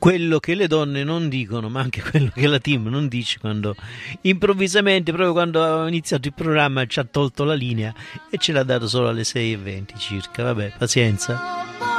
quello che le donne non dicono, ma anche quello che la team non dice, quando improvvisamente, proprio quando aveva iniziato il programma, ci ha tolto la linea e ce l'ha dato solo alle 6:20 circa. Vabbè, pazienza.